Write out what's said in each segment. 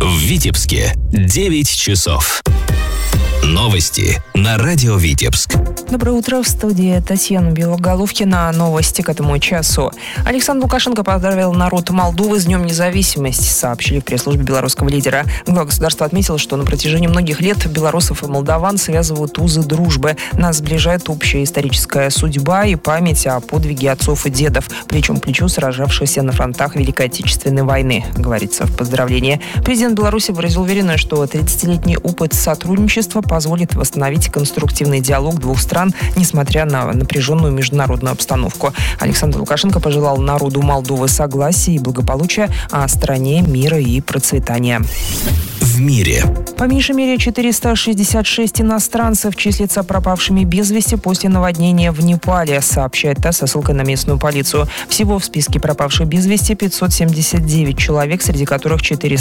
В Витебске 9 часов. Новости на радио Витебск. Доброе утро, в студии Татьяна Белоголовкина. Новости к этому часу. Александр Лукашенко поздравил народ Молдовы с Днем независимости, сообщили в пресс-службе белорусского лидера. Глава государства отметил, что на протяжении многих лет белорусов и молдаван связывают узы дружбы. Нас сближает общая историческая судьба и память о подвиге отцов и дедов, плечом к плечу сражавшихся на фронтах Великой Отечественной войны, говорится в поздравлении. Президент Беларуси выразил уверенность, что 30-летний опыт сотрудничества позволит восстановить конструктивный диалог двух стран, несмотря на напряженную международную обстановку. Александр Лукашенко пожелал народу Молдовы согласия и благополучия, а стране мира и процветания. В мире. По меньшей мере 466 иностранцев числятся пропавшими без вести после наводнения в Непале, сообщает ТАСС со ссылкой на местную полицию. Всего в списке пропавших без вести 579 человек, среди которых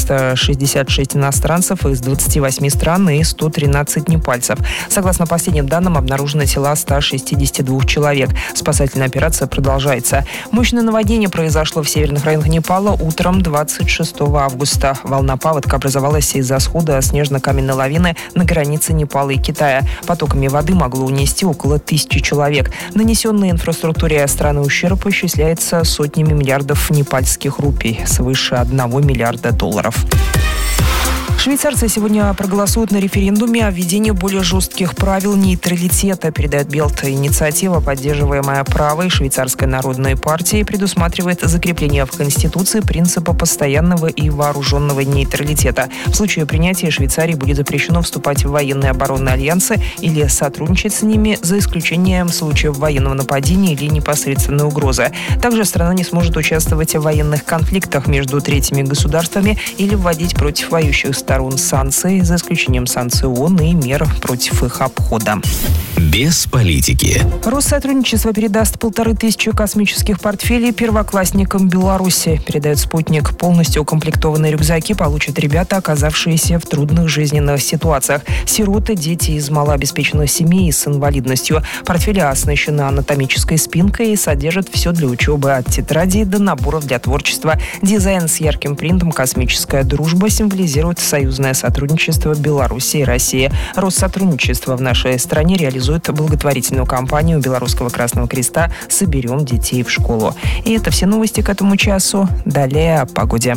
466 иностранцев из 28 стран и 113 непальцев. Согласно последним данным, обнаружены тела 162 человек. Спасательная операция продолжается. Мощное наводнение произошло в северных районах Непала утром 26 августа. Волна паводка образовалась из-за схода снежно-каменной лавины на границе Непала и Китая. Потоками воды могло унести около 1000 человек. Нанесенный инфраструктуре страны ущерб исчисляется сотнями миллиардов непальских рупий, свыше $1 миллиарда. Швейцарцы сегодня проголосуют на референдуме о введении более жестких правил нейтралитета, передает Белт. Инициатива, поддерживаемая правой швейцарской народной партией, предусматривает закрепление в Конституции принципа постоянного и вооруженного нейтралитета. В случае принятия Швейцарии будет запрещено вступать в военные оборонные альянсы или сотрудничать с ними, за исключением случаев военного нападения или непосредственной угрозы. Также страна не сможет участвовать в военных конфликтах между третьими государствами или вводить против воюющих сторон санкции, за исключением санкций ООН и мер против их обхода. Без политики. Россотрудничество передаст 1500 космических портфелей первоклассникам Беларуси. Передает «Спутник». Полностью укомплектованные рюкзаки получат ребята, оказавшиеся в трудных жизненных ситуациях. Сироты, дети из малообеспеченных семей с инвалидностью. Портфели оснащены анатомической спинкой и содержат все для учебы, от тетрадей до наборов для творчества. Дизайн с ярким принтом «Космическая дружба» символизирует союзное сотрудничество Беларуси и России. Россотрудничество в нашей стране реализует благотворительную кампанию Белорусского Красного Креста «Соберем детей в школу». И это все новости к этому часу. Далее о погоде.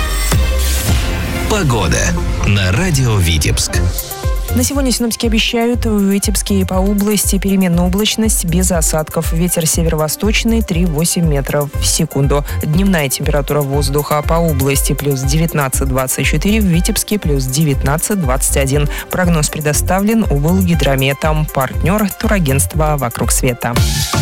Погода на радио Витебск. На сегодня синоптики обещают в Витебске и по области переменная облачность без осадков. Ветер северо-восточный 3,8 метров в секунду. Дневная температура воздуха по области плюс 19-24, в Витебске плюс 19-21. Прогноз предоставлен Облгидрометом. Партнер турагентства «Вокруг света».